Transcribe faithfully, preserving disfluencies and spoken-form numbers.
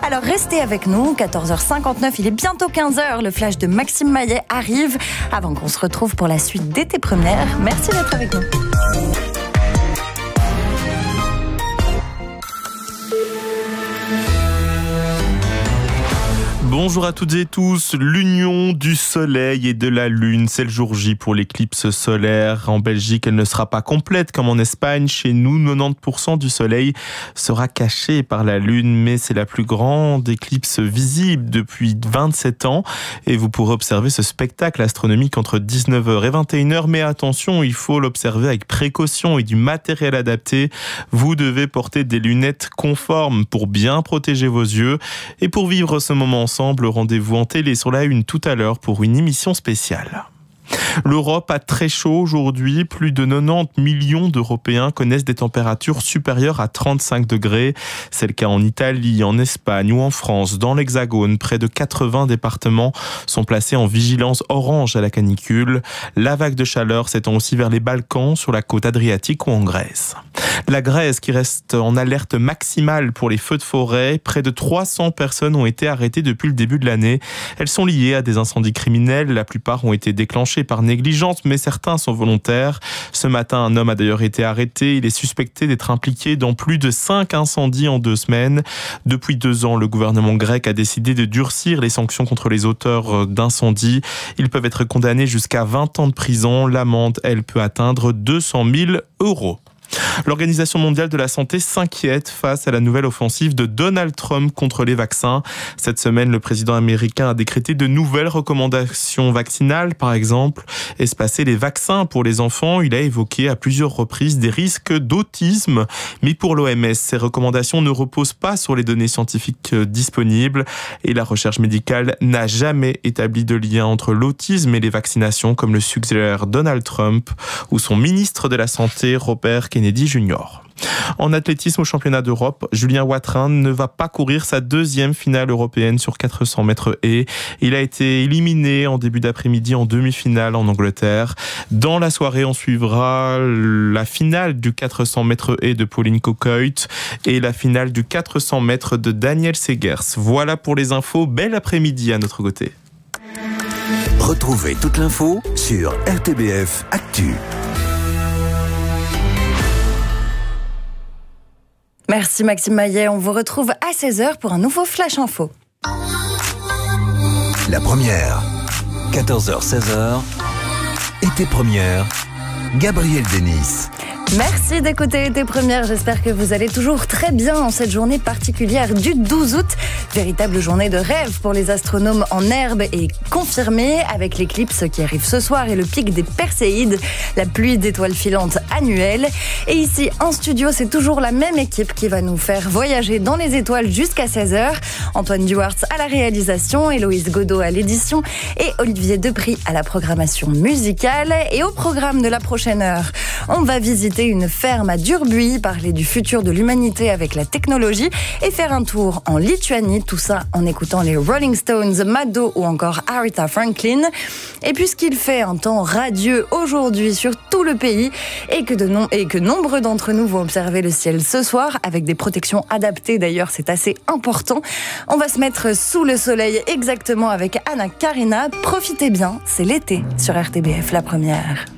Alors restez avec nous, quatorze heures cinquante-neuf, il est bientôt quinze heures, le flash de Maxime Maillet arrive avant qu'on se retrouve pour la suite d'été première. Merci d'être avec nous. Bonjour à toutes et tous, l'union du soleil et de la lune, c'est le jour J pour l'éclipse solaire. En Belgique, elle ne sera pas complète comme en Espagne. Chez nous, quatre-vingt-dix pour cent du soleil sera caché par la lune, mais c'est la plus grande éclipse visible depuis vingt-sept ans. Et vous pourrez observer ce spectacle astronomique entre dix-neuf heures et vingt et une heures. Mais attention, il faut l'observer avec précaution et du matériel adapté. Vous devez porter des lunettes conformes pour bien protéger vos yeux. Et pour vivre ce moment ensemble, rendez-vous en télé sur la une tout à l'heure pour une émission spéciale. L'Europe a très chaud aujourd'hui. Plus de quatre-vingt-dix millions d'Européens connaissent des températures supérieures à trente-cinq degrés. C'est le cas en Italie, en Espagne ou en France. Dans l'Hexagone, près de quatre-vingts départements sont placés en vigilance orange à la canicule. La vague de chaleur s'étend aussi vers les Balkans, sur la côte adriatique ou en Grèce. La Grèce qui reste en alerte maximale pour les feux de forêt. Près de trois cents personnes ont été arrêtées depuis le début de l'année. Elles sont liées à des incendies criminels. La plupart ont été déclenchés par négligence, mais certains sont volontaires. Ce matin, un homme a d'ailleurs été arrêté. Il est suspecté d'être impliqué dans plus de cinq incendies en deux semaines. Depuis deux ans, le gouvernement grec a décidé de durcir les sanctions contre les auteurs d'incendies. Ils peuvent être condamnés jusqu'à vingt ans de prison. L'amende, elle, peut atteindre deux cent mille euros. L'Organisation mondiale de la santé s'inquiète face à la nouvelle offensive de Donald Trump contre les vaccins. Cette semaine, le président américain a décrété de nouvelles recommandations vaccinales, par exemple espacer les vaccins pour les enfants. Il a évoqué à plusieurs reprises des risques d'autisme. Mais pour l'O M S, ces recommandations ne reposent pas sur les données scientifiques disponibles et la recherche médicale n'a jamais établi de lien entre l'autisme et les vaccinations, comme le suggère Donald Trump ou son ministre de la Santé, Robert Kennedy Junior En athlétisme au championnat d'Europe, Julien Watrin ne va pas courir sa deuxième finale européenne sur quatre cents mètres haies. Il a été éliminé en début d'après-midi en demi-finale en Angleterre. Dans la soirée, on suivra la finale du quatre cents mètres haies de Pauline Cocoit et la finale du quatre cents mètres de Daniel Segers. Voilà pour les infos. Bel après-midi à notre côté. Retrouvez toute l'info sur R T B F Actu. Merci Maxime Maillet, on vous retrouve à seize heures pour un nouveau Flash Info. La première, quatorze heures seize heures, été première, Gabriel Denis. Merci d'écouter Été Première, j'espère que vous allez toujours très bien en cette journée particulière du douze août. Véritable journée de rêve pour les astronomes en herbe et confirmée avec l'éclipse qui arrive ce soir et le pic des Perséides, la pluie d'étoiles filantes annuelle. Et ici en studio, c'est toujours la même équipe qui va nous faire voyager dans les étoiles jusqu'à seize heures. Antoine Duwartz à la réalisation, Héloïse Godot à l'édition et Olivier Depry à la programmation musicale. Et au programme de la prochaine heure, on va visiter une ferme à Durbuy, parler du futur de l'humanité avec la technologie et faire un tour en Lituanie, tout ça en écoutant les Rolling Stones, Mado ou encore Aretha Franklin. Et puisqu'il fait un temps radieux aujourd'hui sur tout le pays et que, de nom- et que nombreux d'entre nous vont observer le ciel ce soir avec des protections adaptées, d'ailleurs c'est assez important, on va se mettre sous le soleil exactement avec Anna Karina. Profitez bien, c'est l'été sur R T B F, la première.